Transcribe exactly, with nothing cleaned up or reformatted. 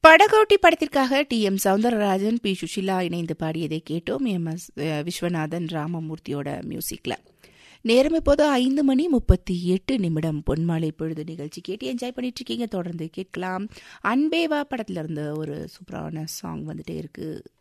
படகோட்டி படத்திற்காக D M Soundararajan, B Sushila இணைந்து பாடியதை கேட்டோம். எம் எஸ் விஸ்வநாதன் ராமமூர்த்தியோட மியூசிக்ல. நேரம் இப்போது ஐந்து மணி முப்பத்தி எட்டு நிமிடம். பொன்மாலை பொழுது நிகழ்ச்சி கேட்டு என்ஜாய் பண்ணிட்டு இருக்கீங்க. தொடர்ந்து கேட்கலாம். அன்பேவா படத்துல இருந்து ஒரு சூப்பரான சாங் வந்துட்டே இருக்கு.